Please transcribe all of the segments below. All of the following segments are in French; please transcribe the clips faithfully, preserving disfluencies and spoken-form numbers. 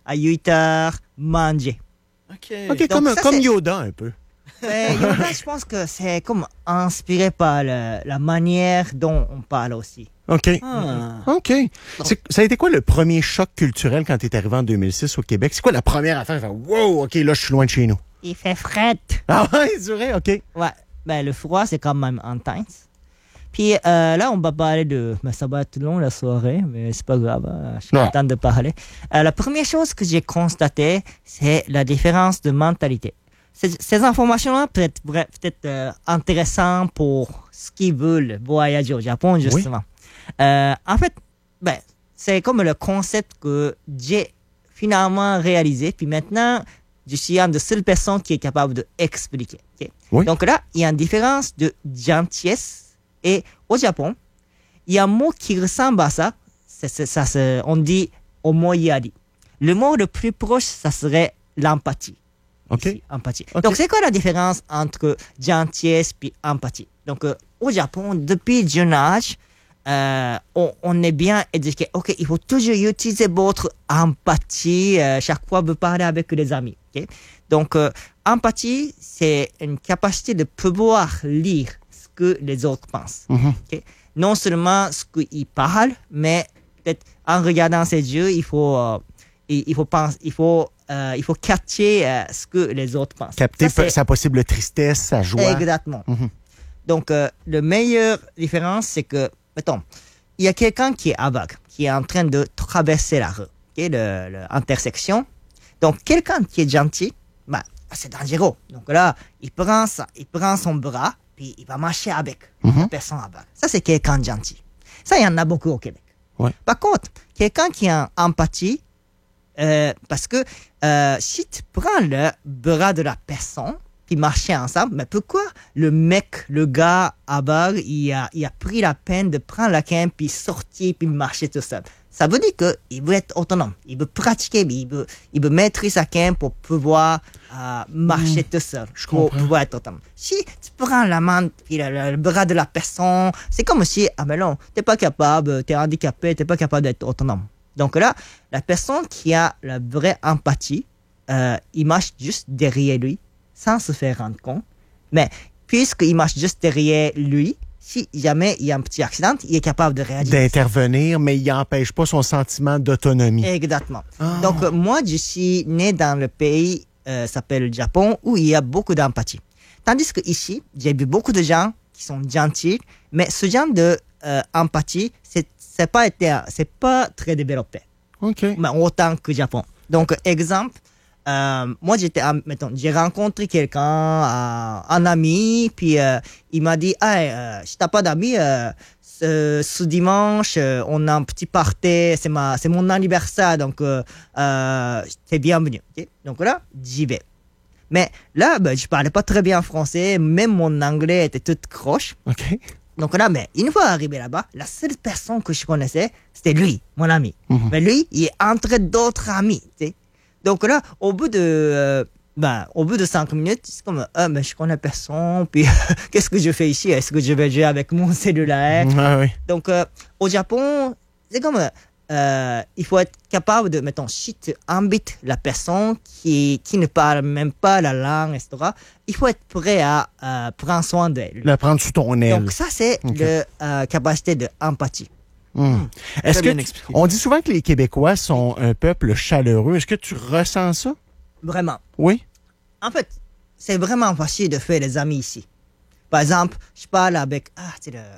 à huit heures, manger. OK, OK, comme, ça, comme c'est- Yoda un peu. Mais Yoda, je pense que c'est comme inspiré par le- la manière dont on parle aussi. OK. Ah. OK. C'est- ça a été quoi le premier choc culturel quand tu es arrivé en deux mille six au Québec? C'est quoi la première affaire? Faire, wow, OK, là, je suis loin de chez nous. Il fait fret. Ah ouais, c'est vrai, OK. Ouais, ben le froid, c'est quand même intense. Puis euh, là, on va parler de... Ben, ça va être long la soirée, mais c'est pas grave. hein, Je suis Ouais. content de parler. Euh, la première chose que j'ai constatée, c'est la différence de mentalité. Ces, ces informations-là peuvent être vra- peut-être euh, intéressantes pour ceux qui veulent voyager au Japon, justement. Euh, en fait, ben, c'est comme le concept que j'ai finalement réalisé. Puis maintenant, je suis une des seules personnes qui est capable d'expliquer. ok? Oui. Donc là, il y a une différence de gentillesse. Et au Japon, il y a un mot qui ressemble à ça. C'est- c'est- ça se- on dit omoyari. Le mot le plus proche, ça serait l'empathie. OK. Ici, empathie. Ok. Donc, c'est quoi la différence entre gentillesse et empathie? Donc, euh, au Japon, depuis le jeune âge, euh, on, on est bien éduqué. OK, il faut toujours utiliser votre empathie euh, chaque fois que vous parlez avec les amis. ok? Donc, euh, empathie, c'est une capacité de pouvoir lire ce que les autres pensent. Mhm. ok? Non seulement ce qu'ils parlent, mais peut-être en regardant ses yeux, il faut, euh, il, il faut penser, il faut, euh, il faut capter euh, ce que les autres pensent. Capter Ça, pe- c'est- sa possible tristesse, sa joie. Exactement. Mhm. Donc, euh, la meilleure différence, c'est que, mettons, il y a quelqu'un qui est aveugle, qui est en train de traverser la rue, okay, le- le- l'intersection. Donc, quelqu'un qui est gentil, bah, c'est dangereux. Donc là, il prend, sa- il prend son bras, puis il va marcher avec Mhm. la personne aveugle. Ça, c'est quelqu'un de gentil. Ça, il y en a beaucoup au Québec. Ouais. Par contre, quelqu'un qui a empathie, euh, parce que euh, si tu prends le bras de la personne, puis marcher ensemble, mais pourquoi le mec, le gars aveugle, il a, il a pris la peine de prendre la canne, puis sortir, puis marcher tout seul? Ça veut dire qu'il veut être autonome, il veut pratiquer, mais il veut, il veut maîtriser sa canne pour pouvoir euh, marcher tout seul, je pour comprends. pouvoir être autonome. Si tu prends la main, puis le, le- le bras de la personne, c'est comme si, ah mais non, t'es pas capable, t'es handicapé, t'es pas capable d'être autonome. Donc là, la personne qui a la vraie empathie, euh, il marche juste derrière lui, sans se faire rendre compte. Mais puisqu'il marche juste derrière lui, si jamais il y a un petit accident, il est capable de réagir. D'intervenir, mais il n'empêche pas son sentiment d'autonomie. Exactement. Ah. Donc, euh, moi, je suis né dans le pays, euh, s'appelle le Japon, où il y a beaucoup d'empathie. Tandis que ici, j'ai vu beaucoup de gens qui sont gentils, mais ce genre de euh, empathie, c'est c'est pas été, c'est pas très développé, OK. mais autant que le Japon. Donc, exemple, euh, moi, j'étais, en- mettons, j'ai rencontré quelqu'un, euh, un ami, puis euh, il m'a dit, hey, euh, si t'as pas d'amis, euh, ce, ce dimanche, euh, on a un petit party, c'est ma, c'est mon anniversaire, donc euh, euh, t'es bienvenu. ok? Donc là, j'y vais. Mais là, ben, je parlais pas très bien français, même mon anglais était tout croche. OK. Donc là, mais une fois arrivé là-bas, la seule personne que je connaissais, c'était lui, mon ami. Mhm. Mais lui, il est entre d'autres amis, tu sais. Donc là, au bout de, euh, ben, au bout de cinq minutes, c'est comme, ah, mais je connais personne, puis qu'est-ce que je fais ici? Est-ce que je vais jouer avec mon cellulaire? Ah oui. Donc, euh, au Japon, c'est comme, euh, il faut être capable de, mettons, si tu invites la personne qui, qui ne parle même pas la langue, et cetera, il faut être prêt à euh, prendre soin d'elle. La prendre sous ton aile. Donc, ça, c'est Ok. la euh, capacité d'empathie. Hmm. Est-ce Très que bien tu- expliqué. on dit souvent que les Québécois sont un peuple chaleureux. Est-ce que tu ressens ça? Vraiment. Oui. En fait, c'est vraiment facile de faire des amis ici. Par exemple, je parle avec... Ah, c'est le...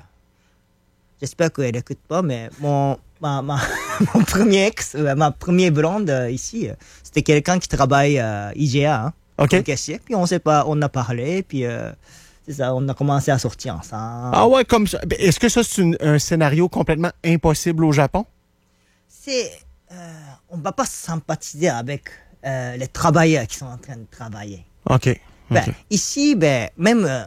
J'espère qu'elle n'écoute pas, mais mon, ma, ma, mon premier ex, euh, ma première blonde euh, ici, euh, c'était quelqu'un qui travaille à I G A, hein, OK. comme caissier. Puis on sait pas, on a parlé, puis euh, c'est ça, on a commencé à sortir ensemble. Ah ouais, comme ça. Ben, est-ce que ça, c'est une- un scénario complètement impossible au Japon? C'est... Euh, on ne va pas sympathiser avec euh, les travailleurs qui sont en train de travailler. OK. Ben, OK. ici, ben, même, euh,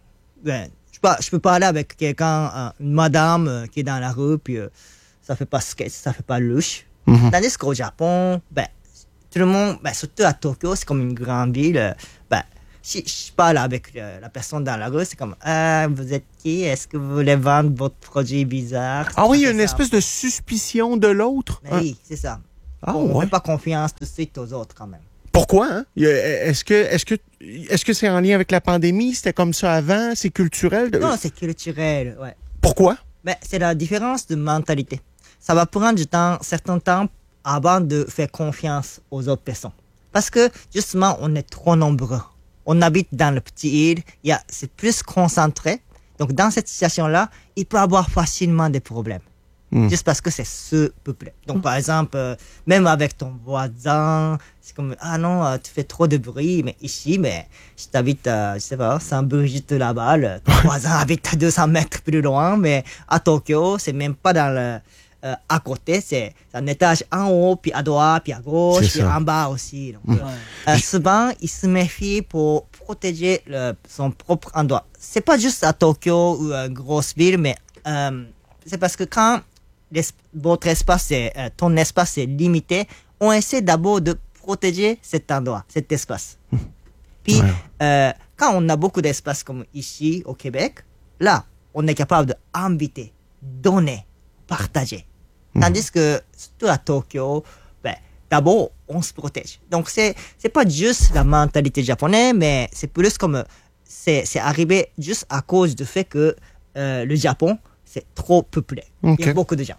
ben, je, peux, je peux parler avec quelqu'un, euh, une madame euh, qui est dans la rue, puis euh, ça fait pas sketch, ça fait pas louche. Mhm. Tandis qu'au Japon, ben, tout le monde, ben, surtout à Tokyo, c'est comme une grande ville, euh, ben, si je parle avec euh, la personne dans la rue, c'est comme, ah, vous êtes qui? Est-ce que vous voulez vendre votre produit bizarre? Ah oui, il y a C'est une ça. espèce de suspicion de l'autre. Mais Hein? oui, c'est ça. Ah, on ne ouais. fait pas confiance tout de suite aux autres quand même. Pourquoi? Hein? Il y a- Est-ce que est-ce que est-ce que c'est en lien avec la pandémie? C'était comme ça avant? C'est culturel? Non, c'est culturel, ouais. Pourquoi? Mais c'est la différence de mentalité. Ça va prendre du temps, certain temps avant de faire confiance aux autres personnes. Parce que, justement, on est trop nombreux. On habite dans le petit île, il y a, c'est plus concentré. Donc, dans cette situation-là, il peut y avoir facilement des problèmes. Mm. Juste parce que c'est ce peuple. Donc, par exemple, euh, même avec ton voisin, c'est comme, ah non, euh, tu fais trop de bruit, mais ici, mais je t'habite, euh, je sais pas, Saint-Brigitte là-bas, le- ton voisin habite à deux cents mètres plus loin, mais à Tokyo, c'est même pas dans le, euh, à côté, c'est un étage en haut, puis à droite, puis à gauche, C'est puis ça. en bas aussi. Donc, euh, euh, souvent, il se méfie pour protéger le- son propre endroit. C'est pas juste à Tokyo ou une grosse ville, mais euh, c'est parce que quand l'es- votre espace est, euh, ton espace est limité, on essaie d'abord de protéger cet endroit, cet espace. Puis, Ouais. euh, quand on a beaucoup d'espace comme ici au Québec, là, on est capable d'inviter, donner, partager. Tandis que, surtout à Tokyo, ben, d'abord, on se protège. Donc, c'est, c'est pas juste la mentalité japonaise, mais c'est plus comme, c'est, c'est arrivé juste à cause du fait que euh, le Japon, c'est trop peuplé. Il y a Ok. beaucoup de gens.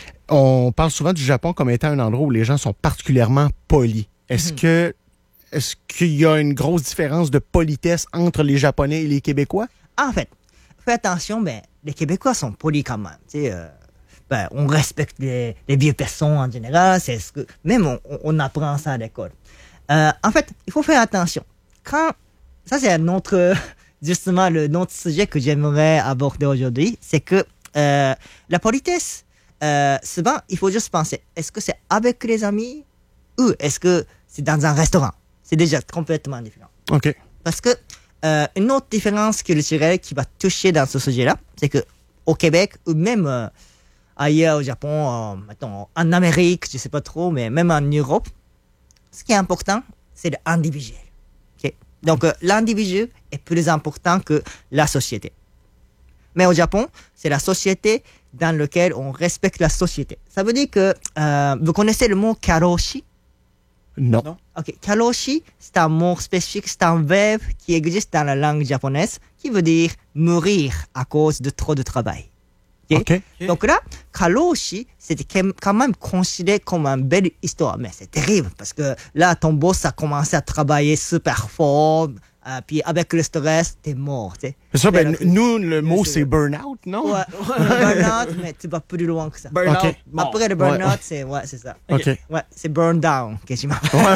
On parle souvent du Japon comme étant un endroit où les gens sont particulièrement polis. Est-ce Mhm. que est-ce qu'il y a une grosse différence de politesse entre les Japonais et les Québécois? En fait, fais attention, mais les Québécois sont polis quand même. Tu sais, euh, ben, on respecte les, les vieilles personnes en général. C'est ce que même on, on- on apprend ça à l'école. Euh, en fait, il faut faire attention. Quand ça, c'est un autre justement le autre sujet que j'aimerais aborder aujourd'hui, c'est que euh, la politesse. Euh, souvent, il faut juste penser, est-ce que c'est avec les amis ou est-ce que c'est dans un restaurant? C'est déjà complètement différent. OK. Parce que euh, une autre différence culturelle qui va toucher dans ce sujet-là, c'est que au Québec ou même euh, ailleurs au Japon, euh, mettons, en Amérique, je sais pas trop, mais même en Europe, ce qui est important, c'est l'individuel. Ok. Donc euh, l'individu est plus important que la société. Mais au Japon, c'est la société dans laquelle on respecte la société. Ça veut dire que euh, vous connaissez le mot karoshi? Non. Non. Ok, karoshi, c'est un mot spécifique, c'est un verbe qui existe dans la langue japonaise qui veut dire mourir à cause de trop de travail. Ok. OK. Ok. Donc là, karoshi, c'était quand- quand même considéré comme une belle histoire, mais c'est terrible parce que là, ton boss a commencé à travailler super fort, euh, puis avec le stress, t'es mort. Tu sais. C'est ça, ben, Alors que- nous, le mot, c'est- c'est burn-out, non? Ouais, burn-out, mais tu vas plus loin que ça. Burnout. Ok. mort. Après le burn-out, c'est ouais, c'est ça. OK. Ouais, c'est burn down, quasiment.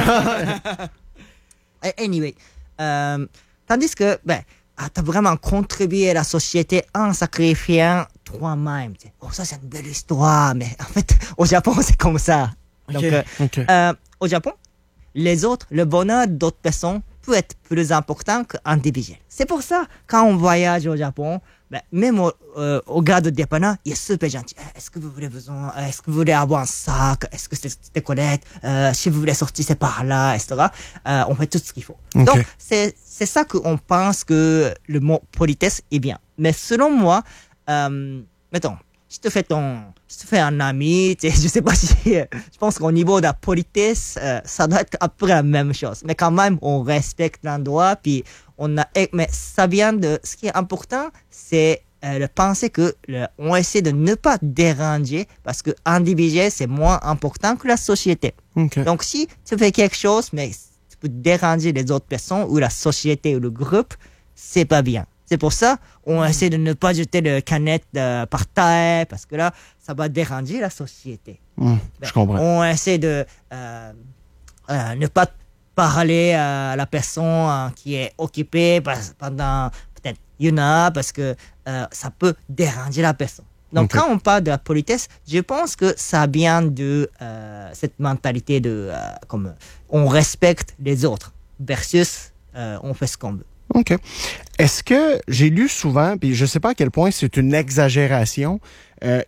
Eh, Anyway, euh, tandis que, ben, ah, t'as vraiment contribué à la société en sacrifiant toi-même. tu sais. Oh, ça, c'est une belle histoire, mais en fait, au Japon, c'est comme ça. Donc, Ok. euh, OK. euh, au Japon, les autres, le bonheur d'autres personnes peut être plus important qu'individuel. C'est pour ça, quand on voyage au Japon, ben, même au, euh, au gars de dépanneur, il est super gentil. Eh, Est-ce que vous voulez besoin, euh, est-ce que vous voulez avoir un sac, est-ce que c'est c'est correct, euh, si vous voulez sortir, c'est par là, et cetera. Euh, on fait tout ce qu'il faut. Ok. Donc, c'est, c'est ça qu'on pense que le mot politesse est bien. Mais selon moi, euh, mettons, si tu fais ton, si tu fais un ami, tu sais, je sais pas si, euh, je pense qu'au niveau de la politesse, euh, ça doit être à peu près la même chose. Mais quand même, on respecte l'endroit, puis on a, eh, mais ça vient de, ce qui est important, c'est euh, de penser que le, on essaie de ne pas déranger parce que individuel, c'est moins important que la société. OK. Donc, si tu fais quelque chose, mais tu peux déranger les autres personnes ou la société ou le groupe, c'est pas bien. C'est pour ça, on essaie de ne pas jeter le canette euh, par terre parce que là, ça va déranger la société. Hum, Ben, je comprends. On essaie de euh, euh, ne pas parler à la personne euh, qui est occupée pas- pendant peut-être une heure parce que euh, ça peut déranger la personne. Donc, Ok. quand on parle de la politesse, je pense que ça vient de euh, cette mentalité de euh, comme on respecte les autres versus euh, on fait ce qu'on veut. OK. Est-ce que j'ai lu souvent, puis je ne sais pas à quel point c'est une exagération, euh,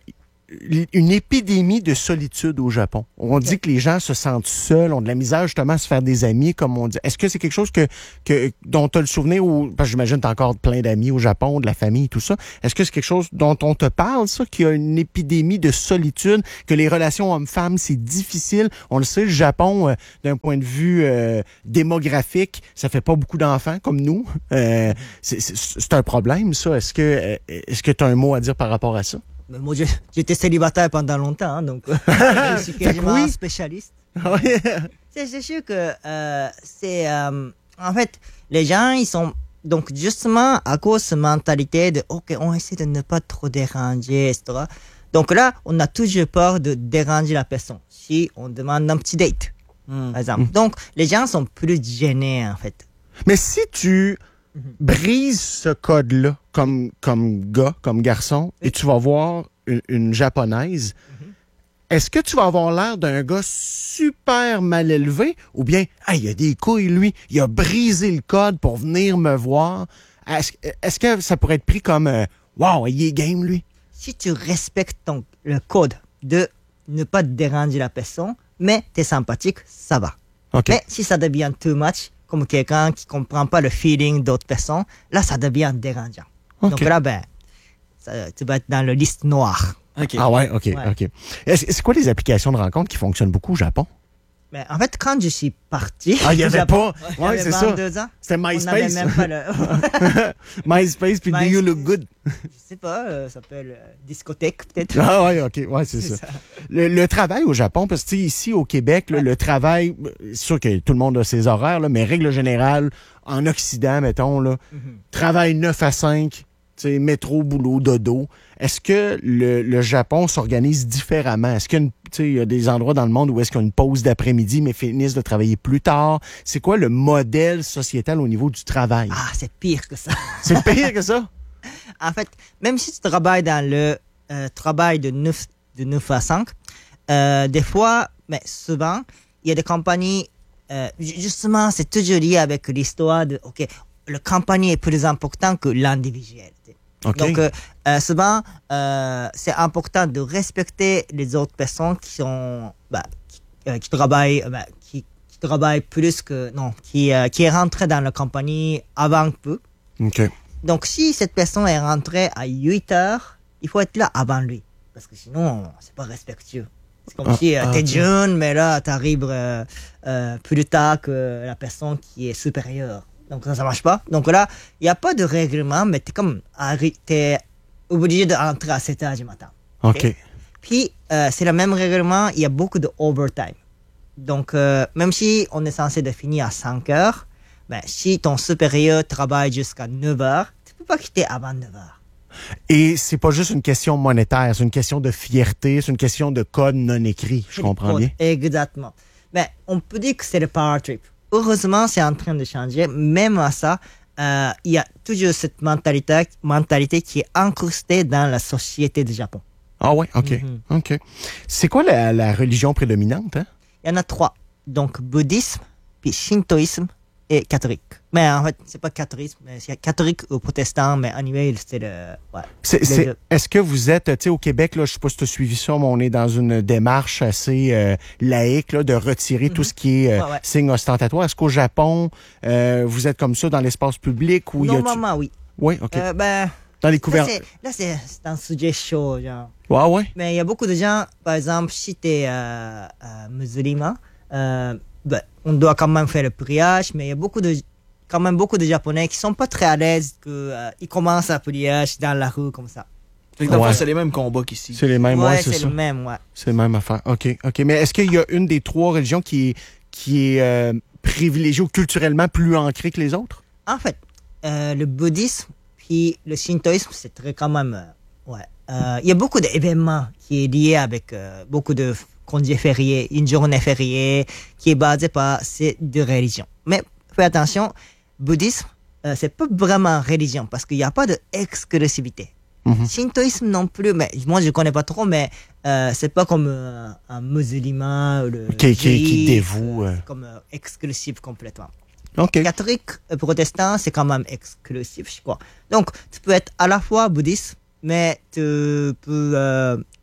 une épidémie de solitude au Japon. On dit que les gens se sentent seuls, ont de la misère justement à se faire des amis, comme on dit. Est-ce que c'est quelque chose que, que dont tu as le souvenir, ou parce que j'imagine que tu as encore plein d'amis au Japon, de la famille, tout ça. Est-ce que c'est quelque chose dont on te parle, ça, qu'il y a une épidémie de solitude, que les relations hommes-femmes, c'est difficile? On le sait, le Japon, euh, d'un point de vue euh, démographique, ça fait pas beaucoup d'enfants comme nous. Euh, c'est, c'est, c'est un problème, ça. Est-ce que, euh, est-ce que tu as un mot à dire par rapport à ça? Mais moi, je- j'étais célibataire pendant longtemps, hein, donc je suis Fait que quasiment oui. spécialiste. Ouais. C'est c'est sûr que euh, c'est... euh, en fait, les gens, ils sont... Donc, justement, à cause de cette mentalité de « OK, on essaie de ne pas trop déranger, et cetera » Donc là, on a toujours peur de déranger la personne. Si on demande un petit date, par exemple. Donc, les gens sont plus gênés, en fait. Mais si tu brises ce code-là comme, comme gars, comme garçon, et tu vas voir une, une japonaise, est-ce que tu vas avoir l'air d'un gars super mal élevé ou bien, ah, il a des couilles, lui, il a brisé le code pour venir me voir? Est-ce, est-ce que ça pourrait être pris comme, euh, wow, il est game, lui? Si tu respectes ton, le code de ne pas déranger la personne, mais tu es sympathique, ça va. OK. Mais si ça devient too much, comme quelqu'un qui comprend pas le feeling d'autres personnes, là, ça devient dérangeant. OK. Donc là, ben, ça, tu vas être dans la liste noire. OK. Ah ouais, OK, Ouais. OK. Est-ce- c'est quoi les applications de rencontres qui fonctionnent beaucoup au Japon? Mais en fait, quand je suis parti... Ah, il y au avait Japon, pas. Ouais, j'avais c'est ça. vingt-deux ans. C'était On n'avait MySpace. même pas le... MySpace, puis Do You Look MySpace. Good. je sais pas, euh, ça s'appelle euh, discothèque, peut-être. Ah ouais, OK, ouais, c'est ça. ça. Le, le travail au Japon, parce que tu sais, ici au Québec, là, Ouais. le travail, c'est sûr que tout le monde a ses horaires, là, mais règle générale, en Occident, mettons, là, Mhm. travail neuf à cinq, tu sais, métro, boulot, dodo. Est-ce que le, le Japon s'organise différemment? Est-ce qu'il y a, une- tu sais, il y a des endroits dans le monde où est-ce qu'il y a une pause d'après-midi, mais finissent de travailler plus tard? C'est quoi le modèle sociétal au niveau du travail? Ah, c'est pire que ça. C'est pire que ça? En fait, même si tu travailles dans le euh, travail de neuf, de neuf à cinq, euh, des fois, mais souvent, il y a des compagnies, euh, ju- justement, c'est toujours lié avec l'histoire de, OK, le compagnie est plus important que l'individuel. tu sais. OK. Donc, euh, euh, souvent, euh, c'est important de respecter les autres personnes qui sont, bah, qui, euh, qui travaillent, euh, bah, qui, qui travaillent plus que, non, qui, euh, qui est rentré dans la compagnie avant peu. OK. Donc, si cette personne est rentrée à huit heures, il faut être là avant lui. Parce que sinon, c'est pas respectueux. C'est comme Ah, si euh, ah, t'es ok. jeune, mais là, t'arrives euh, euh, plus tard que la personne qui est supérieure. Donc, ça, ça marche pas. Donc là, il n'y a pas de règlement, mais t'es comme, arri- t'es obligé d'entrer à sept heures du matin. OK. Puis, euh, c'est le même règlement, il y a beaucoup de overtime. Donc, euh, même si on est censé de finir à cinq heures, ben, si ton supérieur travaille jusqu'à neuf heures, tu peux pas quitter avant neuf heures. Et c'est pas juste une question monétaire, c'est une question de fierté, c'est une question de code non écrit, je C'est comprends le bien. code. Exactement. Mais on peut dire que c'est le power trip. Heureusement, c'est en train de changer. Même à ça, euh, il y a toujours cette mentalité, mentalité qui est incrustée dans la société du Japon. Ah ouais, OK. Mhm. OK. C'est quoi la, la religion prédominante, hein? Il y en a trois. Donc, bouddhisme, puis shintoïsme et catholique. Mais en fait, c'est pas catholique, mais c'est catholique ou protestant, mais anyway, c'est le... Ouais. C'est, Les c'est- deux. est-ce que vous êtes, tu sais, au Québec, là, je sais pas si tu as suivi ça, mais on est dans une démarche assez euh, laïque, là, de retirer tout ce qui est euh, Ouais, ouais. signe ostentatoire. Est-ce qu'au Japon, euh, vous êtes comme ça dans l'espace public ou il y a... Normalement, oui. Oui, OK. Euh, ben, dans les là, couverts. c'est, là, c'est, c'est un sujet chaud, genre. Ouais, ouais. Mais il y a beaucoup de gens, par exemple, si tu es euh, euh, musulman, euh, ben, on doit quand même faire le priage, mais il y a beaucoup de, quand même beaucoup de Japonais qui sont pas très à l'aise qu'ils euh, ils commencent à priage dans la rue comme ça. Fait que dans le fond, Ouais. c'est les mêmes combats qu'ici. C'est les mêmes, ouais, ouais, c'est, c'est ça. le même, ouais. C'est la même affaire. OK, OK. Mais est-ce qu'il y a une des trois religions qui est, qui est euh, privilégiée ou culturellement plus ancrée que les autres? En fait, euh, le bouddhisme puis le shintoïsme, c'est très quand même, euh, ouais. Euh, Il y a beaucoup d'événements qui est lié avec euh, beaucoup de congés fériés, une journée fériée qui est basée par ces deux religions. Mais fais attention, bouddhisme, euh, c'est pas vraiment religion parce qu'il n'y a pas d'exclusivité. Mhm. Shintoïsme non plus, mais moi je connais pas trop, mais euh, c'est pas comme euh, un musulman ou le Qui- qui- qui juif, dévoue, euh, euh. c'est comme euh, exclusif complètement. OK. Catholique, euh, protestant, c'est quand même exclusif, je crois. Donc, tu peux être à la fois bouddhiste, mais tu peux, euh, tu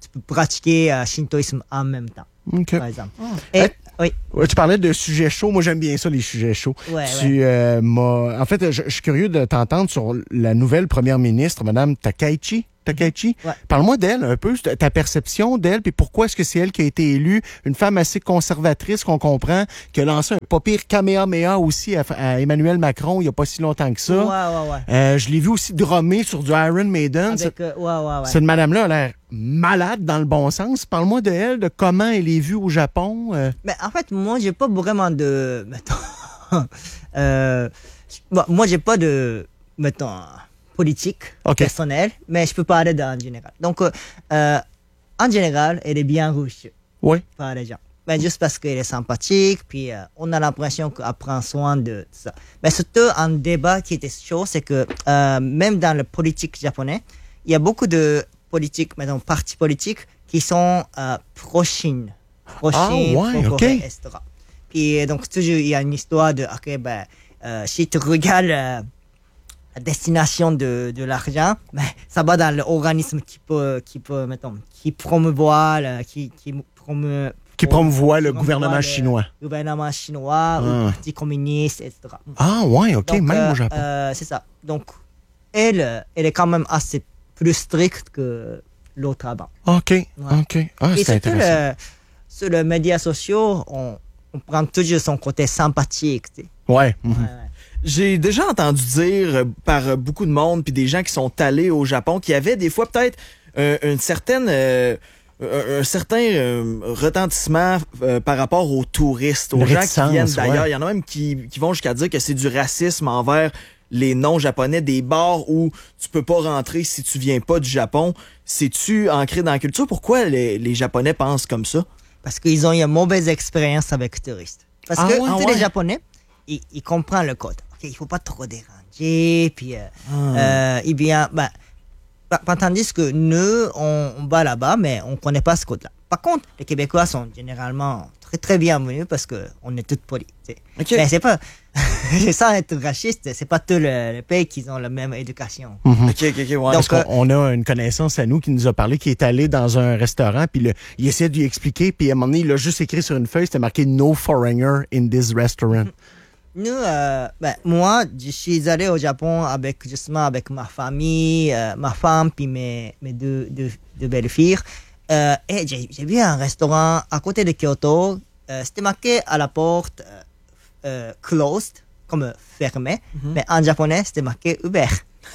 tu peux pratiquer euh, shintoïsme en même temps, OK. par exemple. Ah. Et, Eh, oui. Ouais, tu parlais de sujets chauds. Moi, j'aime bien ça, les sujets chauds. Ouais, tu, euh, m'as... En fait, je, je suis curieux de t'entendre sur la nouvelle première ministre, Mme Takaichi. Takaichi. Ouais. Parle-moi d'elle un peu, ta perception d'elle, puis pourquoi est-ce que c'est elle qui a été élue? Une femme assez conservatrice qu'on comprend, qui a lancé un pas pire Kamehameha aussi à, à Emmanuel Macron il n'y a pas si longtemps que ça. Ouais, ouais, ouais. Euh, je l'ai vu aussi drummer sur du Iron Maiden. Avec, euh, ouais, ouais, ouais. Cette madame-là a l'air malade dans le bon sens. Parle-moi de elle, de comment elle est vue au Japon. Euh... Mais en fait, moi, j'ai pas vraiment de... Mettons... euh, bon, moi, j'ai pas de... Mettons... politique, Okay. personnelle, mais je peux parler en général. Donc, euh, euh, en général, elle est bien reçue Oui. par les gens. Mais juste parce qu'elle est sympathique, puis euh, on a l'impression qu'elle prend soin de ça. Mais surtout, un débat qui était chaud, c'est que euh, même dans le politique japonais, il y a beaucoup de politiques, mettons, partis politiques qui sont euh, pro-Chine. Pro-Chine, Ah, ouais, pro-Corée, ok. et cetera. Puis donc, toujours, il y a une histoire de, ok, ben, euh, si tu regardes euh, la destination de, de l'argent, ben, ça va dans l'organisme qui peut, qui peut, mettons, qui promouvoit, le- qui, qui promeut, Qui promouvoit le qui gouvernement promouvoit chinois. Le gouvernement chinois, Ah. ou le parti communiste, et cetera. Ah, ouais, OK, Donc, même euh, au Japon. euh, c'est ça. Donc, elle, euh, elle est quand même assez plus stricte que l'autre avant. OK, OK. Ah, Et c'est surtout, intéressant. le, sur les médias sociaux, on, on prend toujours son côté sympathique. Tu sais. Ouais. mhm. Ouais, ouais. J'ai déjà entendu dire euh, par euh, beaucoup de monde puis des gens qui sont allés au Japon qu'il y avait des fois peut-être euh, une certaine euh, un, un certain euh, retentissement euh, par rapport aux touristes, aux Une gens qui réticence, viennent d'ailleurs. ouais. Il y en a même qui, qui vont jusqu'à dire que c'est du racisme envers les non-japonais, des bars où tu peux pas rentrer si tu viens pas du Japon. C'est-tu ancré dans la culture? Pourquoi les, les Japonais pensent comme ça? Parce qu'ils ont eu une mauvaise expérience avec les touristes. Parce Ah que ouais? tous Ah les ouais? Japonais, ils, ils comprennent le code. Ok, il faut pas trop déranger, puis euh, Ah. euh, eh bien, bah, bah, bah, tandis que nous, on, on va là-bas, mais on connaît pas ce code-là. Par contre, les Québécois sont généralement très très bienvenus parce que on est tous polis. tu sais. OK. Mais c'est pas, sans être raciste, c'est pas tous les, les pays qui ont la même éducation. Mhm. OK, OK, OK, ouais. Donc, Parce qu'on on a une connaissance à nous qui nous a parlé, qui est allé dans un restaurant, puis le- il essayait de lui expliquer, puis à un moment donné, il a juste écrit sur une feuille, c'était marqué « No foreigner in this restaurant Nous, euh, ben, moi, je suis allé au Japon avec justement avec ma famille, euh, ma femme puis mes, mes deux, deux, deux belles filles. Euh, et j'ai, j'ai vu un restaurant à côté de Kyoto. Euh, c'était marqué à la porte euh, euh, closed, comme euh, fermé, mais en japonais c'était marqué ouvert. ».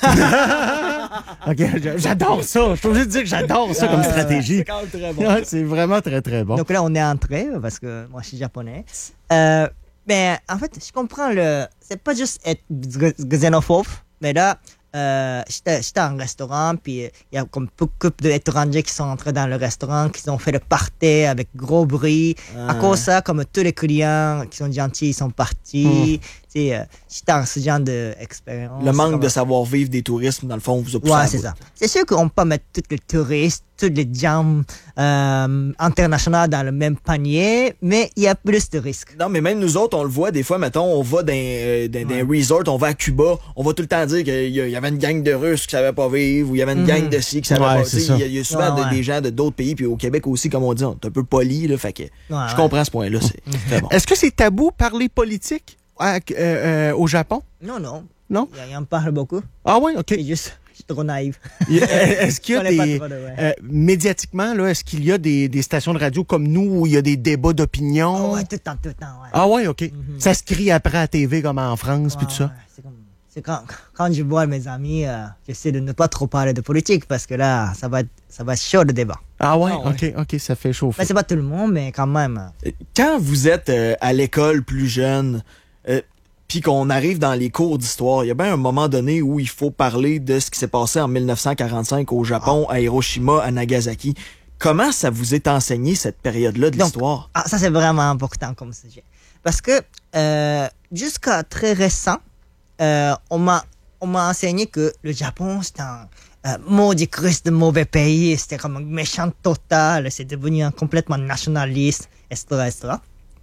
OK, j'- j'adore ça. Je suis obligé de dire que j'adore ça comme Ouais, ouais, stratégie. C'est quand même très bon. Ouais, c'est vraiment très, très bon. Donc là, on est entré parce que moi, je suis japonais. Euh, mais en fait, je comprends le. C'est pas juste être x- xénophobe, mais là, euh, j'étais j'étais en restaurant, puis il y a comme beaucoup d'étrangers qui sont entrés dans le restaurant, qui ont fait le party avec gros bruit. À cause de ça, comme tous les clients qui sont gentils, ils sont partis. Tu sais, euh, j'étais en ce genre d'expérience. Le manque Comme- de savoir-vivre des touristes, dans le fond, vous a poussé à Ouais, la c'est bout. ça. C'est sûr qu'on peut pas mettre tous les touristes, tous les jams euh, internationaux dans le même panier, mais il y a plus de risques. Non, mais même nous autres, on le voit des fois, mettons, on va dans, euh, dans, dans un resort, on va à Cuba, on va tout le temps dire qu'il y, a- il y avait une gang de Russes qui savaient pas vivre, ou il y avait une gang de ci qui savaient Ouais, pas c'est tu sais, ça. Il y, a- il y a souvent Ouais, de- ouais. des gens de d'autres pays, puis au Québec aussi, comme on dit, on est un peu poli, là, fait que Ouais, je ouais. comprends ce point-là, c'est très bon. Est-ce que c'est tabou parler politique à- euh, euh, au Japon? Non, non. Non? Il y en parle beaucoup. Ah oui, OK. C'est juste, je suis trop naïf. Est-ce qu'il y a Je connais pas des... trop de- ouais. euh, médiatiquement, là, est-ce qu'il y a des, des stations de radio comme nous où il y a des débats d'opinion? Oh, ouais, tout le temps, tout le temps, ouais. Ah ouais, OK. Mhm. Ça se crie après à la T V comme en France, puis Ouais, tout ça. ouais, c'est comme, c'est quand, quand je vois mes amis, euh, j'essaie de ne pas trop parler de politique parce que là, ça va être, ça va être chaud le débat. Ah ouais, Ah ouais. OK, OK, ça fait chauffer. Mais c'est pas tout le monde, mais quand même. Quand vous êtes euh, à l'école plus jeune, euh, puis qu'on arrive dans les cours d'histoire, il y a bien un moment donné où il faut parler de ce qui s'est passé en mille neuf cent quarante-cinq au Japon, à Hiroshima, à Nagasaki. Comment ça vous est enseigné, cette période-là de Donc, l'histoire? Ah, ça, c'est vraiment important comme sujet. Parce que euh, jusqu'à très récent, euh, on m'a on m'a enseigné que le Japon, c'est un euh, maudit Christ de mauvais pays, c'était comme un méchant total, c'est devenu un complètement nationaliste, et cetera, et cetera.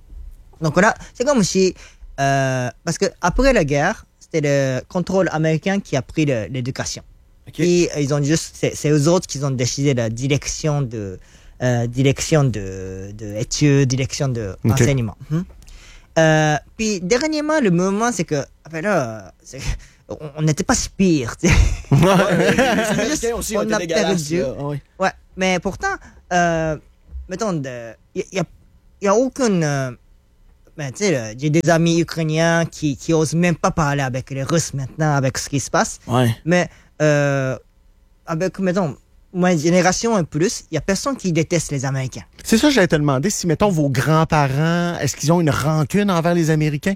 Donc là, c'est comme si... Euh, parce que après la guerre, c'était le contrôle américain qui a pris le- l'éducation. Okay. Puis euh, ils ont juste, c'est, c'est eux autres qui ont décidé la direction de, euh, direction de, de études, direction de Okay. enseignement. Hmm. Euh, puis dernièrement, le mouvement, c'est que, après là, c'est, on n'était pas si pire, tu sais. Les C'est juste, Américains aussi on ont été a dégueulasses, perdu. là. Ah oui. Ouais, mais pourtant, euh, mettons, il y, y, a, y a aucune. Euh, ben, tu sais, là, j'ai des amis ukrainiens qui, qui osent même pas parler avec les Russes maintenant, avec ce qui se passe. Ouais. Mais, euh, avec, mettons, ma génération et plus, il y a personne qui déteste les Américains. C'est ça que j'allais te demander. Si, mettons, vos grands-parents, est-ce qu'ils ont une rancune envers les Américains?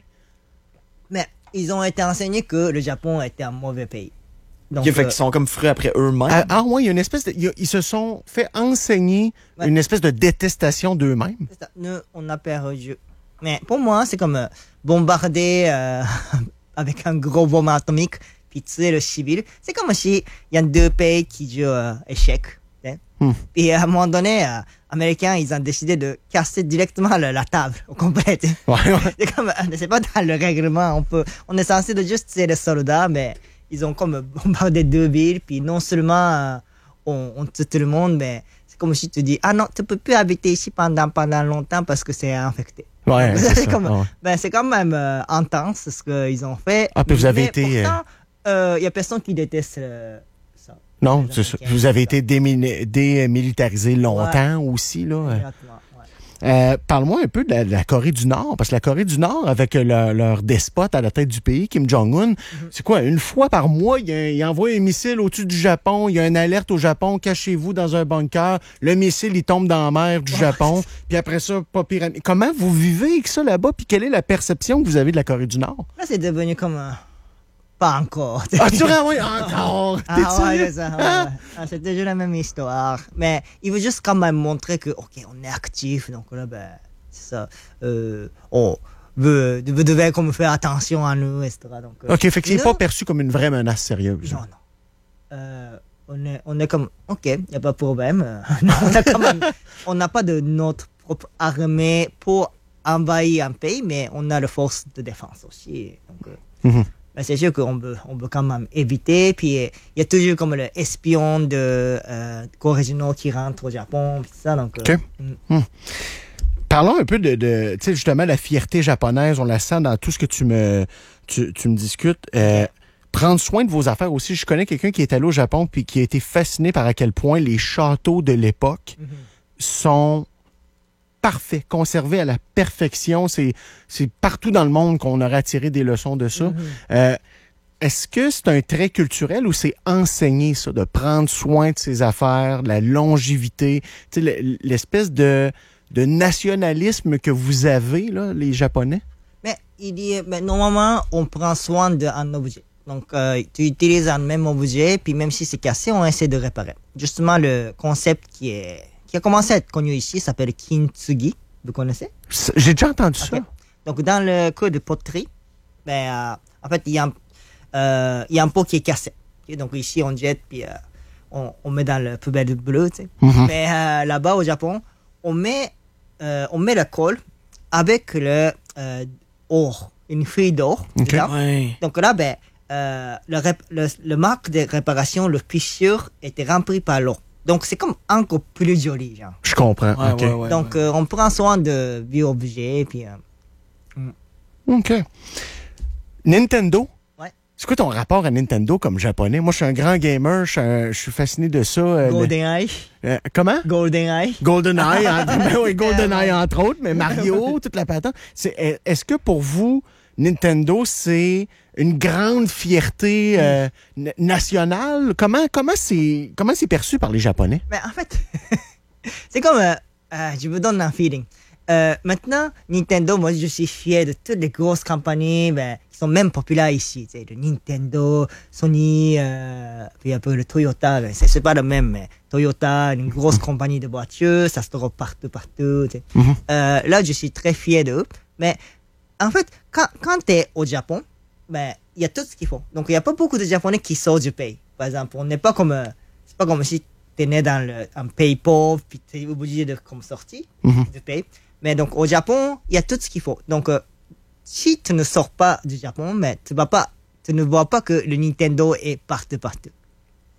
Mais ils ont été enseignés que le Japon était un mauvais pays. Donc, Ok, fait euh, qu'ils sont comme fruits après eux-mêmes. Ah, ah ouais, il y a une espèce de... il y a- Ils se sont fait enseigner Ouais. une espèce de détestation d'eux-mêmes. c'est ça. Nous, on a perdu. Mais pour moi, c'est comme euh, bombarder euh, avec un gros bombe atomique, puis tuer le civil. C'est comme si il y a deux pays qui jouent euh, échec. Hein? Hmm. Et à un moment donné, euh, Américains, ils ont décidé de casser directement le- la table au complet. Ouais, ouais. C'est comme, euh, c'est pas dans le règlement. On peut, on est censé de juste tuer les soldats, mais ils ont comme bombardé deux villes, puis non seulement euh, on, on tue tout le monde, mais c'est comme si tu dis, ah non, tu peux plus habiter ici pendant, pendant longtemps parce que c'est infecté. Ouais, C'est c'est ça. comme- Ouais. Ben, c'est quand même euh, intense ce qu'ils ont fait. Ah, puis vous avez mais été, pourtant, il y a personne qui déteste euh, ça. Non, Les c'est ça. Américains, Vous avez c'est été démini- démilitarisé longtemps aussi, là. ça. Exactement, ouais. Euh, parle-moi un peu de la, de la Corée du Nord, parce que la Corée du Nord, avec leur, leur despote à la tête du pays, Kim Jong-un, c'est quoi, une fois par mois, il, y a- il envoie un missile au-dessus du Japon, il y a une alerte au Japon, cachez-vous dans un bunker, le missile, il tombe dans la mer du Japon, puis après ça, pas pire. Comment vous vivez avec ça là-bas, puis quelle est la perception que vous avez de la Corée du Nord? Là, c'est devenu comme un... Pas encore. Ah, tu vois, oui, encore! T'es Ah ouais, sérieux? c'est ça. Ouais, ouais. Ah, c'est toujours la même histoire. Mais il veut juste quand même montrer que, ok, on est actif. Donc là, ben, c'est ça. Euh, on veut, vous devez comme faire attention à nous, et cetera. Donc, euh, OK, fait que c'est nous- pas perçu comme une vraie menace sérieuse. Non, non. Euh, on, est, on est comme, ok, il n'y a pas de problème. Euh, non, on a quand même, on n'a pas de notre propre armée pour envahir un pays, mais on a la force de défense aussi. Donc, euh, Mhm. ben, c'est sûr qu'on peut, on peut quand même éviter. Puis euh, il y a toujours comme l'espion de euh, Corée du Nord qui rentre au Japon, puis tout ça. Donc, euh, OK. mm. Parlons un peu de, de tu sais, justement, la fierté japonaise. On la sent dans tout ce que tu me, tu, tu me discutes. Euh, prendre soin de vos affaires aussi. Je connais quelqu'un qui est allé au Japon puis qui a été fasciné par à quel point les châteaux de l'époque Mhm. sont parfaits, conservés à la perfection. C'est, c'est partout dans le monde qu'on aurait tiré des leçons de ça. Mhm. Euh, est-ce que c'est un trait culturel ou c'est enseigné, ça, de prendre soin de ses affaires, de la longévité, tu sais, le- l'espèce de, de nationalisme que vous avez, là, les Japonais? Mais il dit, mais normalement, on prend soin d'un objet. Donc, euh, tu utilises un même objet, puis même si c'est cassé, on essaie de réparer. Justement, le concept qui est qui a commencé à être connu ici s'appelle kintsugi. Vous connaissez? C'est- J'ai déjà entendu Ok. ça. Donc, dans le cas de poterie, ben, euh, en fait, il y a un, euh, il y a un pot qui est cassé. Ok, donc, ici, on jette, puis euh, on, on met dans le poubelle bleu, tu sais. Mhm. Mais euh, là-bas, au Japon, on met, euh, on met le colle avec le euh, or, une feuille d'or. Ok. dedans. Ouais. Donc là, ben, euh, le, rép- le, le marque de réparation, le fissure, était rempli par l'eau. Donc, c'est comme encore plus joli, genre. Je comprends. Ouais, OK. ouais, ouais, Donc, ouais. euh, on prend soin de vieux objets, puis... euh, OK. Nintendo? Ouais. C'est quoi ton rapport à Nintendo comme japonais? Moi, je suis un grand gamer, je suis, un- je suis fasciné de ça. euh, GoldenEye. le- euh, comment? GoldenEye. GoldenEye, en- ben oui, GoldenEye entre autres, mais Mario, toute la patente. C'est, est- est-ce que pour vous, Nintendo, c'est une grande fierté euh, n- nationale? Comment, comment, c'est, comment c'est perçu par les Japonais? Mais en fait, c'est comme... euh, euh, je vous donne un feeling. Euh, maintenant, Nintendo, moi, je suis fier de toutes les grosses compagnies ben, qui sont même populaires ici. Tu sais, le Nintendo, Sony, euh, puis un peu le Toyota. Ben, c'est, c'est pas le même, mais Toyota, une grosse compagnie de voitures, ça se trouve partout, partout. Tu sais. Mhm. Euh, là, je suis très fier d'eux. Mais en fait, quand, quand tu es au Japon, ben, il y a tout ce qu'il faut. Donc, il n'y a pas beaucoup de Japonais qui sortent du pays. Par exemple, on n'est pas comme... euh, c'est pas comme si tu es né dans le, un pays pauvre, puis tu es obligé de comme, sortir Mhm. du pays. Mais donc, au Japon, il y a tout ce qu'il faut. Donc, euh, si tu ne sors pas du Japon, mais tu vas pas, tu ne vois pas que le Nintendo est partout, partout.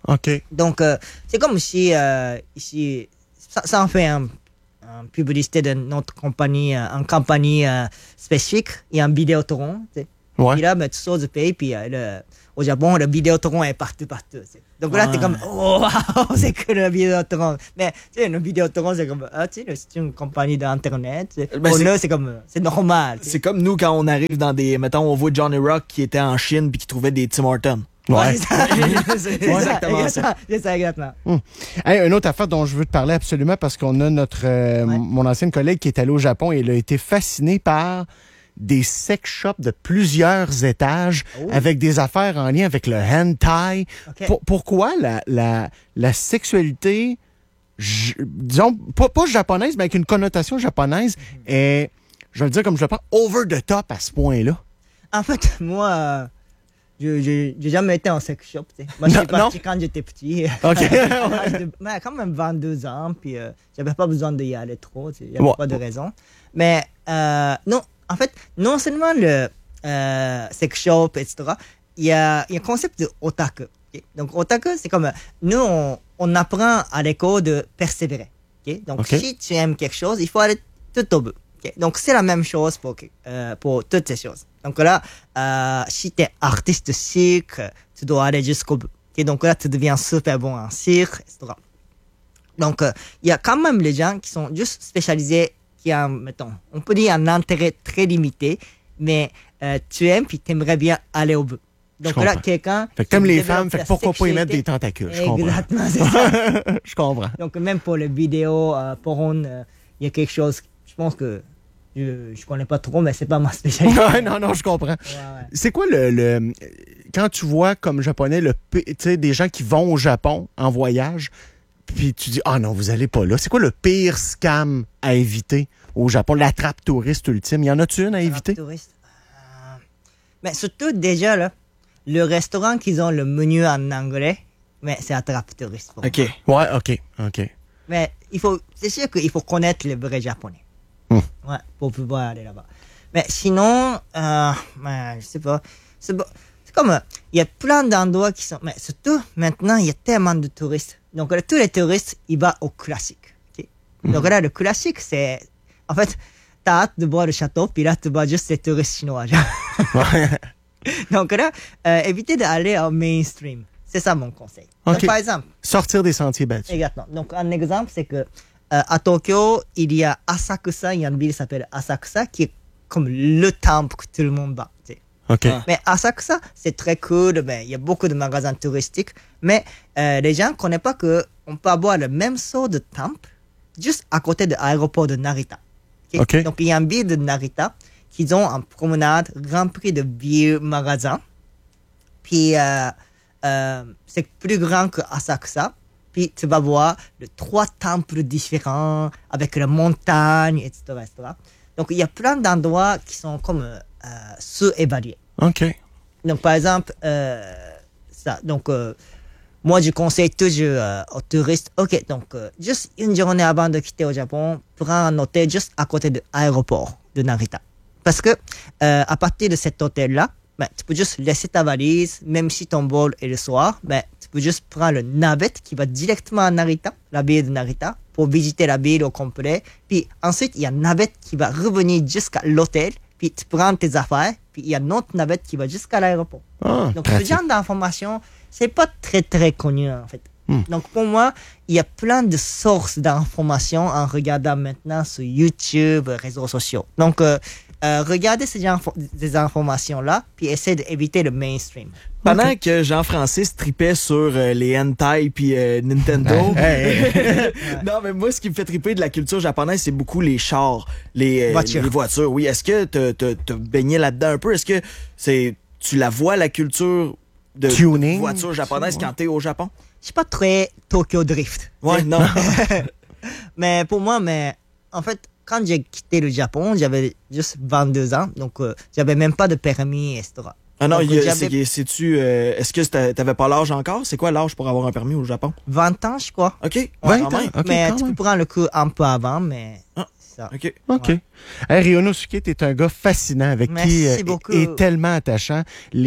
OK. Donc, euh, c'est comme si, euh, ici, ça, ça en fait un, un publicité de notre compagnie, euh, une compagnie euh, spécifique. Il y a un Vidéotron. tu sais. Ouais. Puis là, ben, tu sors du pays, puis euh, le, au Japon, le Vidéotron est partout, partout. tu sais. Donc là, Ouais. t'es comme, oh, wow, c'est que le Vidéotron. Mais, tu sais, le Vidéotron, c'est comme, ah, tu sais, c'est une compagnie d'Internet. tu sais. Ben, Pour c'est- nous, c'est comme, euh, c'est normal. tu sais. C'est comme nous quand on arrive dans des... Mettons, on voit Johnny Rock qui était en Chine puis qui trouvait des Tim Hortons. Ouais. c'est ça. C'est C'est exactement ça. C'est ça, exactement. Hey, une autre affaire dont je veux te parler absolument parce qu'on a notre euh, Ouais. mon ancienne collègue qui est allée au Japon et elle a été fascinée par des sex shops de plusieurs étages Oh. avec des affaires en lien avec le hentai. OK. Pour- pourquoi la, la, la sexualité, j- disons, pas, pas japonaise, mais avec une connotation japonaise, est, je vais le dire comme je le pense, over the top à ce point-là? En fait, moi, euh, je j'ai j'ai jamais été en sex shop. tu sais. Moi, je Non, suis parti quand j'étais petit. OK. À l'âge de- mais quand même vingt-deux ans, puis euh, j'avais pas besoin d'y aller trop. tu sais, Il n'y avait Ouais. pas de raison. Mais euh, non, en fait, non seulement le euh, sex shop, et cetera, il y a, il y a un concept de otaku. ok. Donc, otaku, c'est comme, euh, nous, on, on apprend à l'école de persévérer. ok. Donc, Ok. si tu aimes quelque chose, il faut aller tout au bout. ok. Donc, c'est la même chose pour, euh, pour toutes ces choses. Donc là, euh, si tu es artiste cirque, tu dois aller jusqu'au bout. ok. Donc là, tu deviens super bon en cirque, et cetera. Donc, euh, il y a quand même les gens qui sont juste spécialisés, qui ont, mettons, on peut dire un intérêt très limité, mais euh, tu aimes puis tu aimerais bien aller au bout. Donc Je là, comprends. quelqu'un... Fait que t'aimes qui les développe femmes, fait la que pourquoi pas y mettre sexualité- des tentacules? Je comprends. Exactement, c'est ça. Je comprends. Donc même pour les vidéos euh, porn, euh, il y a quelque chose, je pense que je, je connais pas trop, mais c'est pas ma spécialité. Ouais, non, non, je comprends. Ouais, ouais. C'est quoi le, le- quand tu vois comme japonais le pi- tu sais des gens qui vont au Japon en voyage puis tu dis ah non vous allez pas là, c'est quoi le pire scam à éviter au Japon, la trappe touriste ultime, y en a-tu une à éviter? Touriste. Euh, Mais surtout déjà là, le restaurant qu'ils ont le menu en anglais, mais c'est attrape touriste. pour OK. moi. Ouais, OK, OK. Mais il faut, c'est sûr qu'il faut connaître les vrais japonais. Hmm. Ouais, pour pouvoir aller là-bas. Mais sinon, euh, ouais, je sais pas. C'est pas- c'est comme, euh, il y a plein d'endroits qui sont, mais surtout maintenant, il y a tellement de touristes. Donc là, tous les touristes, ils vont au classique. ok? Donc là, le classique, c'est, en fait, t'as hâte de voir le château, puis là, tu vois juste les touristes chinois. genre. Ouais. Donc là, euh, évitez d'aller au mainstream. C'est ça mon conseil. Ok. Donc par exemple, Sortir des sentiers battus. exactement. Donc un exemple, c'est que euh, à Tokyo, il y a Asakusa, il y a une ville qui s'appelle Asakusa, qui est comme le temple que tout le monde va. tu sais. OK. Ah. Mais Asakusa, c'est très cool, ben, il y a beaucoup de magasins touristiques, mais euh, les gens ne connaissent pas qu'on peut avoir le même sort de temple juste à côté de l'aéroport de Narita. ok? Ok. Donc il y a une ville de Narita qui ont une promenade remplie de vieux magasins. Puis euh, euh, c'est plus grand que Asakusa. Puis tu vas voir les trois temples différents avec la montagne, et cetera, et cetera. Donc il y a plein d'endroits qui sont comme euh, euh, sous-évalués. OK. Donc par exemple, euh, ça. Donc euh, moi je conseille toujours euh, aux touristes, ok, donc euh, juste une journée avant de quitter au Japon, prends un hôtel juste à côté de l'aéroport de Narita. Parce que euh, à partir de cet hôtel-là, ben, tu peux juste laisser ta valise, même si ton vol est le soir, ben, tu peux juste prendre le navette qui va directement à Narita, la ville de Narita, pour visiter la ville au complet. Puis ensuite, il y a une navette qui va revenir jusqu'à l'hôtel, puis tu prends tes affaires, puis il y a une autre navette qui va jusqu'à l'aéroport. Ah, Donc ce pratique. genre d'information, c'est pas très très connu en fait. Hmm. Donc pour moi, il y a plein de sources d'informations en regardant maintenant sur YouTube, réseaux sociaux. Donc euh, euh, regardez ces, info- ces informations-là, puis essayez d'éviter le mainstream. Pendant que Jean-Francis tripait sur euh, les hentai puis euh, Nintendo. Hey, hey. Non, mais moi, ce qui me fait triper de la culture japonaise, c'est beaucoup les chars, les, euh, Voitures. les voitures. Oui, est-ce que t'as- t'as t'as baigné là-dedans un peu? Est-ce que c'est tu la vois, la culture de Tuning. voiture japonaise Ouais. quand t'es au Japon? Je suis pas très Tokyo Drift. Ouais, non. Mais pour moi, mais en fait, quand j'ai quitté le Japon, j'avais juste vingt-deux ans, donc euh, j'avais même pas de permis, et cetera. Ah non, Donc, il y a- j'avais- c'est- c'est-tu. euh, Est-ce que c'était- t'avais pas l'âge encore? C'est quoi l'âge pour avoir un permis au Japon? vingt ans, je crois. OK. Ouais, vingt quand ans. même. OK, mais quand tu même. peux prendre le coup un peu avant, mais Ah. ça. OK. OK. Ouais. Hey, Ryonosuke, t'es un gars fascinant avec Merci qui euh, beaucoup. est, est tellement attachant.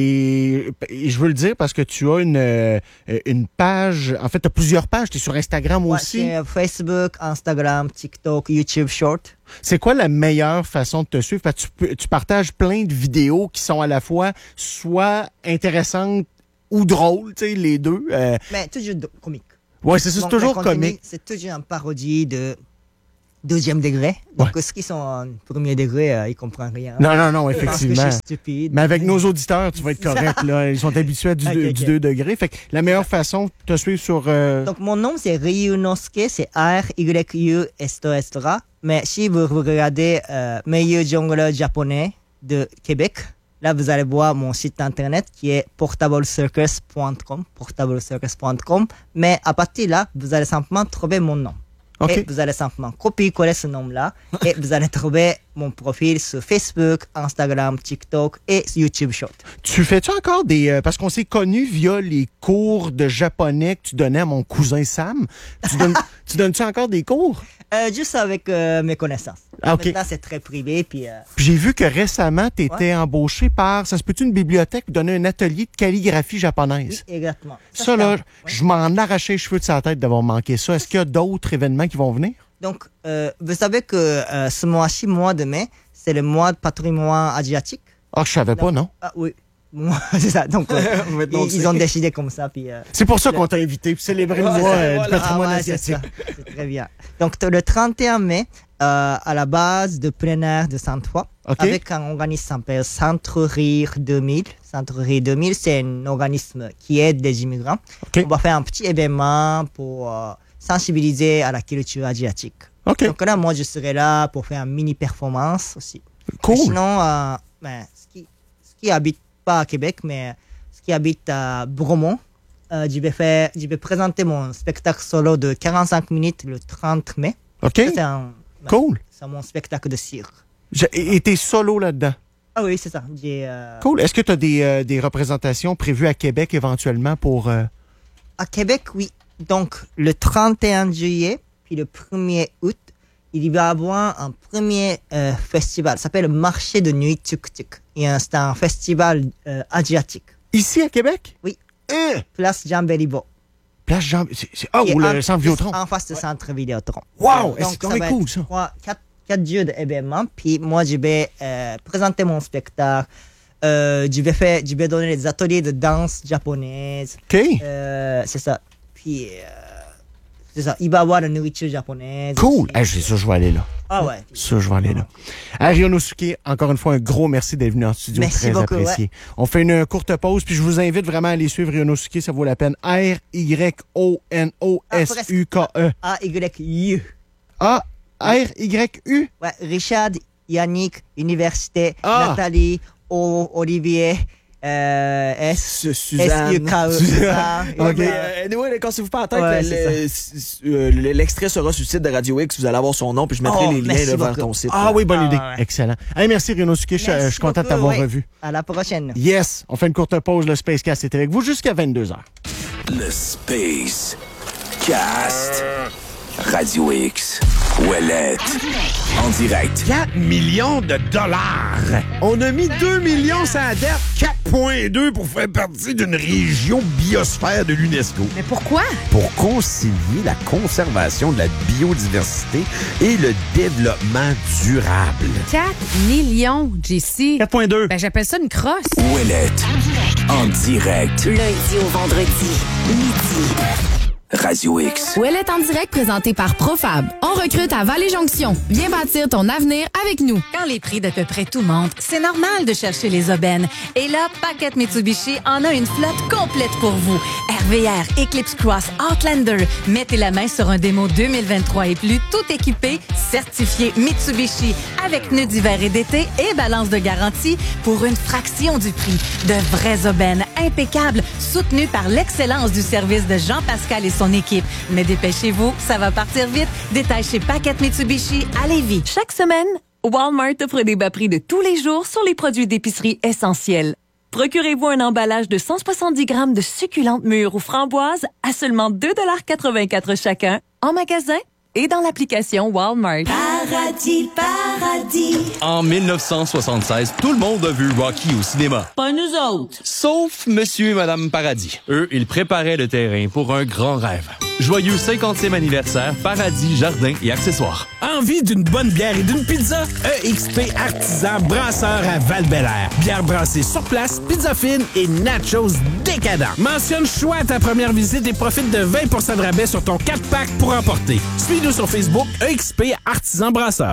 Les, et je veux le dire parce que tu as une, euh, une page, en fait, tu as plusieurs pages. Tu es sur Instagram Ouais, aussi. c'est Facebook, Instagram, TikTok, YouTube Short. C'est quoi la meilleure façon de te suivre? Parce que tu, peux- tu partages plein de vidéos qui sont à la fois soit intéressantes ou drôles, tu sais, les deux. Euh, Mais toujours de- comique. ouais, c'est ça, c'est Donc, toujours le contenu, comique. C'est toujours une parodie de deuxième degré. Donc, ceux qui sont en premier degré, euh, ils comprennent rien. Non, non, non, Ils pensent que je effectivement. suis stupide. Mais avec nos auditeurs, tu vas être correct, là. Ils sont habitués à du, Ok, deux- ok. du deux degrés. Fait que la meilleure façon de te suivre sur... euh, Donc, mon nom, c'est Ryunosuke, c'est R Y U S T S T A. Mais si vous regardez euh, meilleur jongleur japonais de Québec, là, vous allez voir mon site internet qui est portable circus point com, portable circus point com. Mais à partir de là, vous allez simplement trouver mon nom. OK. Et vous allez simplement copier-coller ce nom-là et vous allez trouver mon profil sur Facebook, Instagram, TikTok et YouTube Short. Tu fais-tu encore des... euh, parce qu'on s'est connus via les cours de japonais que tu donnais à mon cousin Sam. Tu donnes, tu donnes-tu encore des cours? Euh, juste avec euh, mes connaissances. Ah, OK. Maintenant, c'est très privé. Puis, euh, Puis j'ai vu que récemment, tu étais embauché par... Ça se peut-tu une bibliothèque pour donner un atelier de calligraphie oui, japonaise? exactement. Ça, là, c'est un- ouais. je m'en arrachais les cheveux de sa tête d'avoir manqué ça. Est-ce qu'il y a d'autres événements qui vont venir? Donc, euh, vous savez que euh, ce mois-ci, mois de mai, c'est le mois de patrimoine asiatique. Ah, je savais pas, non? Ah oui, moi, c'est ça. Donc, euh, Maintenant, on ils, le ils sait. ont décidé comme ça. Puis, euh, C'est pour ça qu'on t'a invité, pour célébrer le Ouais, mois euh, voilà. du patrimoine Ah ouais, c'est asiatique. ça. C'est très bien. Donc, t- le trente et un mai, euh, à la base de plein air de Sainte-Foy, OK. avec un organisme qui s'appelle Centre Rire deux mille. Centre Rire deux mille, c'est un organisme qui aide les immigrants. OK. On va faire un petit événement pour euh, sensibiliser à la culture asiatique. OK, Donc là, moi, je serai là pour faire une mini-performance aussi. cool. Et sinon, euh, ben, ce qui, ce qui habite pas à Québec, mais ce qui habite à Bromont, euh, je vais faire, je vais présenter mon spectacle solo de quarante-cinq minutes le trente mai. OK, Ça, C'est un, ben, cool. c'est mon spectacle de cirque. Je- Et et t'es solo là-dedans. Ah oui, c'est ça. J'ai, euh, Cool. Est-ce que tu as des, euh, des représentations prévues à Québec éventuellement pour... euh, À Québec, oui. Donc, le trente et un juillet, puis le premier août, il va y avoir un premier euh, festival. Ça s'appelle le Marché de Nuit Tuk Tuk. Et euh, c'est un festival euh, asiatique. Ici à Québec? Oui. Hein? Place Jean Béliveau. Place Jean... c'est- c'est- Ah, Qui est ou en- le centre Vidéotron. En face du centre Vidéotron. Wow! Donc, C'est ça quand va cool, être ça. trois, quatre, quatre jours d'événements. Puis moi, je vais euh, présenter mon spectacle. Euh, je, vais faire, je vais donner des ateliers de danse japonaise. OK. Euh, c'est ça. Puis, euh, c'est ça. Il va y avoir la nourriture japonaise. Cool. aussi. Ah, c'est ça, je vais aller là. Ah ouais. Ça, je vais aller là. À Ryonosuke, encore une fois, un gros merci d'être venu en studio. Merci très beaucoup, apprécié. On fait une courte pause, puis je vous invite vraiment à aller suivre Ryonosuke, ça vaut la peine. R Y O N O S U K E. A Y U. A R Y U. Ouais, Richard, Yannick, Université, Ah. Nathalie, O, Olivier, euh, S, Su- Suzanne. S U K E. Suzanne. Ok. Ok. Euh, anyway, cassez-vous pas la tête. Ouais, le- c'est le- s- euh, le- L'extrait sera sur le site de Radio X. Vous allez avoir son nom, puis je mettrai Oh, les liens merci là, vers beaucoup. ton site. Ah là. oui, bonne Ah, idée. ouais. Excellent. Hey, merci Ryonosuke, je, je Merci suis content de beaucoup, t'avoir oui. revu. À la prochaine. Yes, on fait une courte pause. Le Space Cast est avec vous jusqu'à vingt-deux heures. Le Space Cast. Radio X. Ouellette. En direct. quatre millions de dollars. On a mis deux millions sur la dette, quatre virgule deux pour faire partie d'une région biosphère de l'UNESCO. Mais pourquoi? Pour concilier la conservation de la biodiversité et le développement durable. quatre millions, J C. quatre virgule deux. Ben, j'appelle ça une crosse. Ouellette. En direct. Lundi au vendredi, midi. Radio X. Ouellette en direct présenté par Profab. On recrute à Vallée-Jonction. Viens bâtir ton avenir avec nous. Quand les prix d'à peu près tout montent, c'est normal de chercher les aubaines. Et là, Paquette Mitsubishi en a une flotte complète pour vous. R V R, Eclipse Cross, Outlander. Mettez la main sur un démo deux mille vingt-trois et plus, tout équipé, certifié Mitsubishi, avec pneus d'hiver et d'été et balance de garantie pour une fraction du prix. De vraies aubaines impeccables, soutenues par l'excellence du service de Jean-Pascal et son équipe. Mais dépêchez-vous, ça va partir vite. Détail chez Paquette Mitsubishi à Lévis. Chaque semaine, Walmart offre des bas prix de tous les jours sur les produits d'épicerie essentiels. Procurez-vous un emballage de cent soixante-dix grammes de succulentes mûres ou framboises à seulement deux virgule quatre-vingt-quatre chacun en magasin et dans l'application Walmart. Paradis, paradis. En dix-neuf cent soixante-seize, tout le monde a vu Rocky au cinéma. Pas nous autres. Sauf Monsieur et Madame Paradis. Eux, ils préparaient le terrain pour un grand rêve. Joyeux cinquantième anniversaire, Paradis, Jardins et accessoires. Envie d'une bonne bière et d'une pizza? E X P Artisan Brasseur à Val-Bélair. Bière brassée sur place, pizza fine et nachos décadents. Mentionne choix à ta première visite et profite de vingt pour cent de rabais sur ton quatre pack pour emporter. Suis-nous sur Facebook, E X P Artisan Brasseur.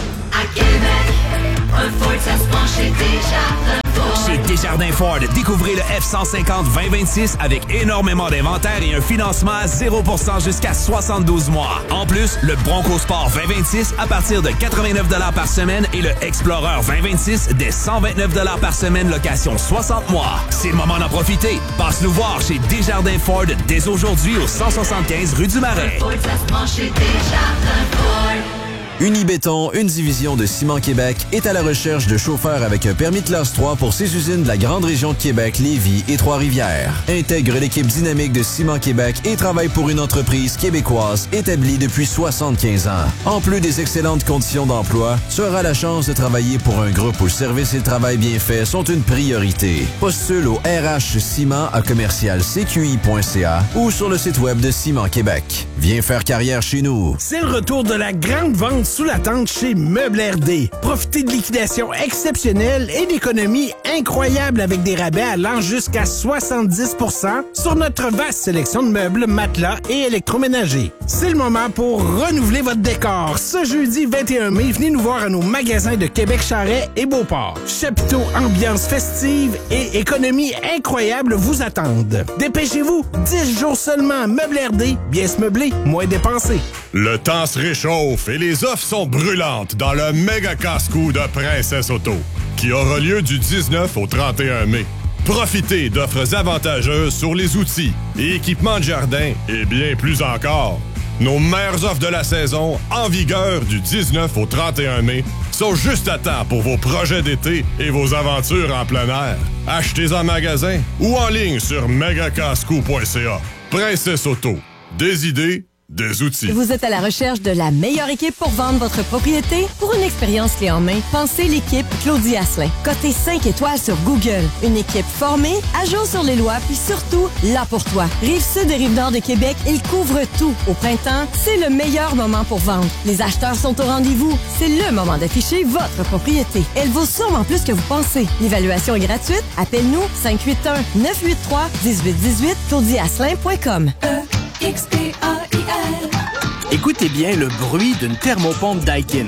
À Québec, un Ford, ça se prend chez Desjardins Ford. Chez Desjardins Ford, découvrez le F cent cinquante vingt vingt-six avec énormément d'inventaire et un financement à zéro pour cent jusqu'à soixante-douze mois. En plus, le Bronco Sport vingt vingt-six à partir de quatre-vingt-neuf dollars par semaine et le Explorer vingt vingt-six dès cent vingt-neuf dollars par semaine, location soixante mois. C'est le moment d'en profiter. Passe nous voir chez Desjardins Ford dès aujourd'hui au cent soixante-quinze rue du Marais. Ford, ça se prend chez Desjardins Ford. Unibéton, une division de Ciment Québec, est à la recherche de chauffeurs avec un permis classe trois pour ses usines de la grande région de Québec, Lévis et Trois-Rivières. Intègre l'équipe dynamique de Ciment Québec et travaille pour une entreprise québécoise établie depuis soixante-quinze ans. En plus des excellentes conditions d'emploi, tu auras la chance de travailler pour un groupe où le service et le travail bien fait sont une priorité. Postule au R H Ciment à commercial C Q I point C A ou sur le site web de Ciment Québec. Viens faire carrière chez nous. C'est le retour de la grande vente sous la tente chez Meubles R D. Profitez de liquidations exceptionnelles et d'économies incroyables avec des rabais allant jusqu'à soixante-dix pour cent sur notre vaste sélection de meubles, matelas et électroménagers. C'est le moment pour renouveler votre décor. Ce jeudi vingt et un mai, venez nous voir à nos magasins de Québec-Charest et Beauport. Chapiteaux, ambiance festive et économies incroyables vous attendent. Dépêchez-vous, dix jours seulement. Meubles R D, bien se meubler, moins dépenser. Le temps se réchauffe et les offres sont brûlantes dans le méga casse-cou de Princesse Auto, qui aura lieu du dix-neuf au trente et un mai. Profitez d'offres avantageuses sur les outils et équipements de jardin et bien plus encore. Nos meilleures offres de la saison, en vigueur du dix-neuf au trente et un mai, sont juste à temps pour vos projets d'été et vos aventures en plein air. Achetez en magasin ou en ligne sur méga casse cou point C A. Princesse Auto, des idées, des outils. Vous êtes à la recherche de la meilleure équipe pour vendre votre propriété? Pour une expérience clé en main, pensez l'équipe Claudie Asselin. Cotée cinq étoiles sur Google. Une équipe formée, à jour sur les lois, puis surtout, là pour toi. Rive-Sud et Rive-Nord de Québec, ils couvrent tout. Au printemps, c'est le meilleur moment pour vendre. Les acheteurs sont au rendez-vous. C'est le moment d'afficher votre propriété. Elle vaut sûrement plus que vous pensez. L'évaluation est gratuite. Appelle-nous cinq huit un, neuf huit trois, un huit un huit, claudie asselin point com. E X P A I L. Écoutez bien le bruit d'une thermopompe Daikin.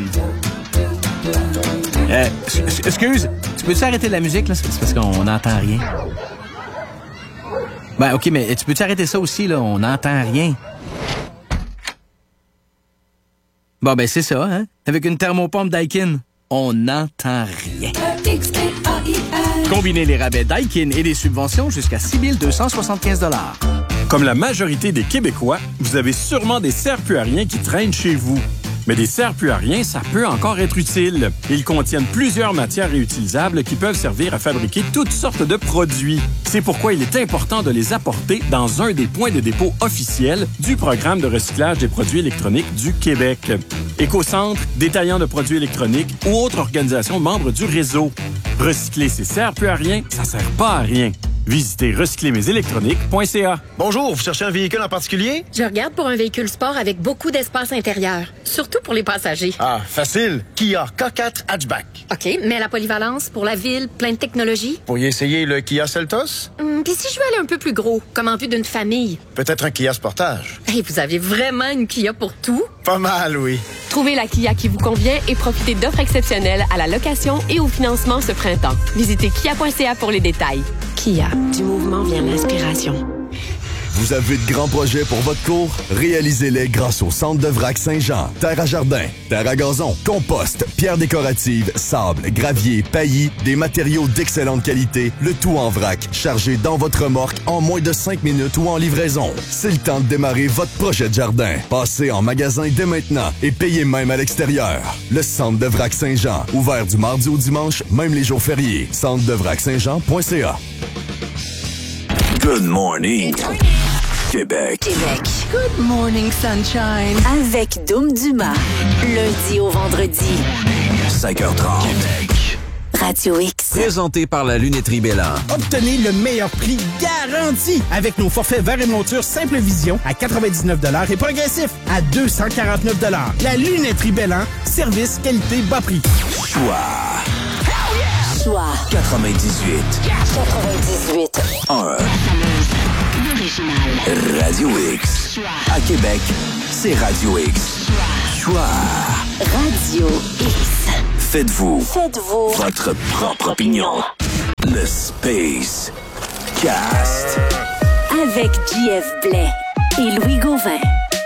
Euh, excuse, tu peux-tu arrêter la musique, là? C'est parce qu'on n'entend rien. Ben, OK, mais tu peux-tu arrêter ça aussi, là? On n'entend rien. Bon, ben, c'est ça, hein? Avec une thermopompe Daikin, on n'entend rien. E X P A I L. Combinez les rabais Daikin et les subventions jusqu'à six mille deux cent soixante-quinze dollars. Comme la majorité des Québécois, vous avez sûrement des serre-plus-à-rien qui traînent chez vous. Mais des serre-plus-à-rien, ça peut encore être utile. Ils contiennent plusieurs matières réutilisables qui peuvent servir à fabriquer toutes sortes de produits. C'est pourquoi il est important de les apporter dans un des points de dépôt officiels du programme de recyclage des produits électroniques du Québec. Écocentre, détaillant de produits électroniques ou autres organisations membres du réseau. Recycler ces serre-plus-à-rien, ça sert pas à rien. Visitez recycler mes électroniques point C A. Bonjour, vous cherchez un véhicule en particulier? Je regarde pour un véhicule sport avec beaucoup d'espace intérieur, surtout pour les passagers. Ah, facile. Kia K quatre Hatchback. OK, mais la polyvalence pour la ville, plein de technologie? Vous pourriez essayer le Kia Seltos? Hum, Puis si je veux aller un peu plus gros, comme en vue d'une famille? Peut-être un Kia Sportage. Hey, vous avez vraiment une Kia pour tout? Pas mal, oui. Trouvez la Kia qui vous convient et profitez d'offres exceptionnelles à la location et au financement ce printemps. Visitez kia point C A pour les détails. Kia, du mouvement vient l'inspiration. Vous avez de grands projets pour votre cour? Réalisez-les grâce au Centre de Vrac Saint-Jean. Terre à jardin, terre à gazon, compost, pierres décoratives, sable, gravier, paillis, des matériaux d'excellente qualité, le tout en vrac, chargé dans votre remorque en moins de cinq minutes ou en livraison. C'est le temps de démarrer votre projet de jardin. Passez en magasin dès maintenant et payez même à l'extérieur. Le Centre de Vrac Saint-Jean, ouvert du mardi au dimanche, même les jours fériés. centre de vrac saint jean point C A. Good morning. Québec. Québec. Good morning, sunshine. Avec Doom Dumas. Lundi au vendredi. cinq heures trente. Québec. Radio X. Présenté par la lunetterie Bélan. Obtenez le meilleur prix garanti avec nos forfaits verre et monture Simple Vision à quatre-vingt-dix-neuf dollars et progressif à deux cent quarante-neuf dollars. La lunetterie Bélan, service, qualité, bas prix. Choix. Choix. quatre-vingt-dix-huit. quatre-vingt-dix-huit. un. L'original. Radio X. À Québec, c'est Radio X. Choix. Radio X. Faites-vous. Faites-vous. Votre propre opinion. Le Space Cast. Avec J F Blais et Louis Gauvin.